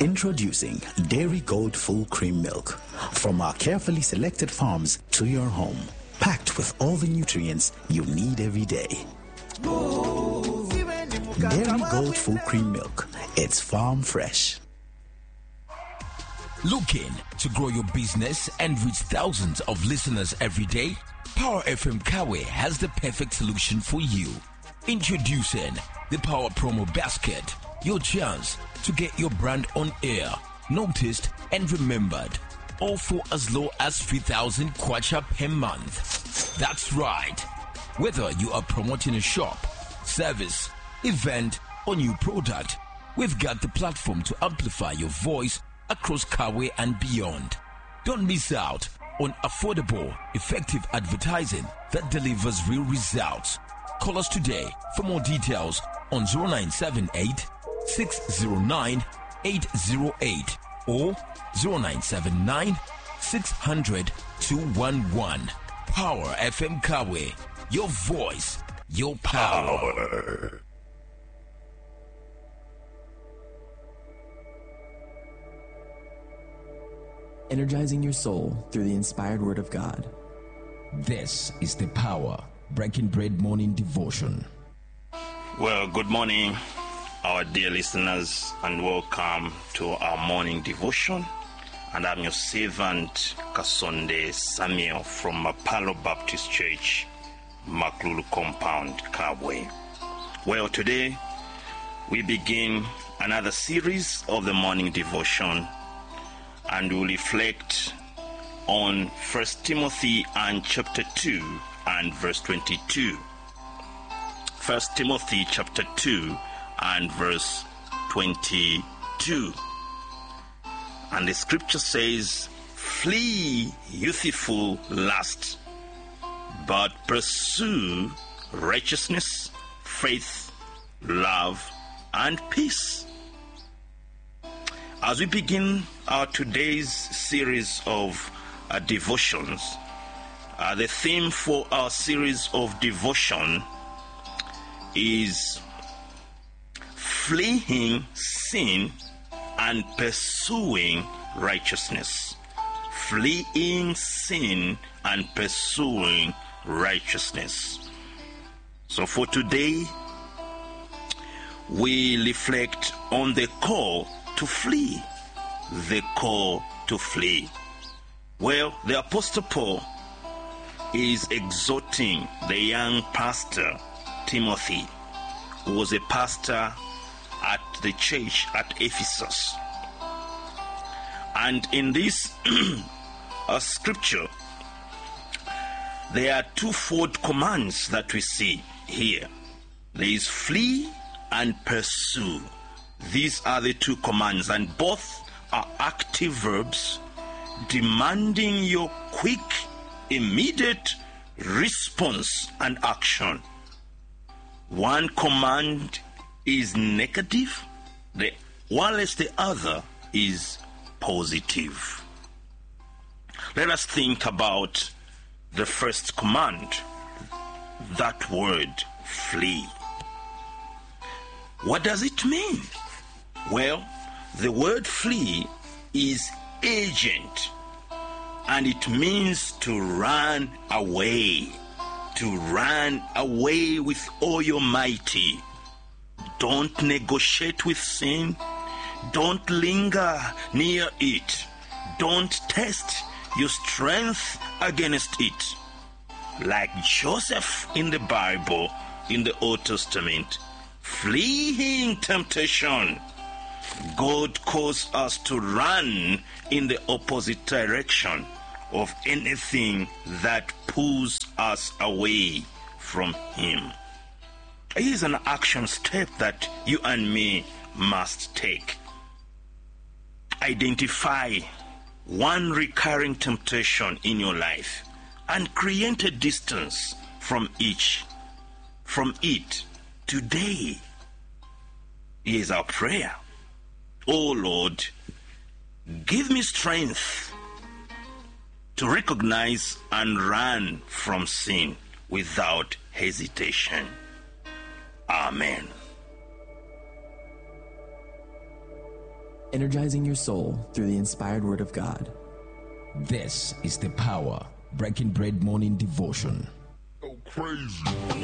Introducing Dairy Gold Full Cream Milk from our carefully selected farms to your home, packed with all the nutrients you need every day. Dairy Gold Full Cream Milk. It's farm fresh. Looking to grow your business and reach thousands of listeners every day? Power FM Kawe has the perfect solution for you. Introducing the Power Promo Basket, your chance to get your brand on air, noticed and remembered, all for as low as 3,000 kwacha per month. That's right. Whether you are promoting a shop, service, event, or new product, we've got the platform to amplify your voice across Kawe and beyond. Don't miss out on affordable, effective advertising that delivers real results. Call us today for more details on 0978 609 808 or 0979 600 211. Power FM Kawe. Your voice, your power. Energizing your soul through the inspired word of God. This is the Power Breaking Bread Morning Devotion. Well, good morning, our dear listeners, and welcome to our morning devotion. And I'm your servant, Kasonde Samuel from Mapalo Baptist Church, Maklulu Compound, Kabwe. Well, today we begin another series of the morning devotion, and we'll reflect on 1 Timothy and chapter 2 and verse 22. 1 Timothy chapter 2 and verse 22. And the scripture says, "Flee youthful lust, but pursue righteousness, faith, love, and peace." As we begin our today's series of devotions, the theme for our series of devotion is fleeing sin and pursuing righteousness. Fleeing sin and pursuing righteousness. So for today, we reflect on the call to flee. The call to flee. Well, the Apostle Paul is exhorting the young pastor, Timothy, who was a pastor at the church at Ephesus. And in this scripture, there are twofold commands that we see here. There is flee and pursue. These are the two commands, and both are active verbs demanding your quick, immediate response and action. One command is negative, whilst the other is positive. Let us think about the first command, that word, flee. What does it mean? Well, the word flee is urgent, and it means to run away. To run away with all your mighty. Don't negotiate with sin. Don't linger near it. Don't test your strength against it. Like Joseph in the Bible, in the Old Testament, fleeing temptation, God calls us to run in the opposite direction of anything that pulls us away from Him. Here's an action step that you and me must take. Identify one recurring temptation in your life and create a distance from it today. Here's our prayer. Oh Lord, give me strength to recognize and run from sin without hesitation. Amen. energizing your soul through the inspired Word of God. This is the Power Breaking Bread Morning Devotion. Go crazy.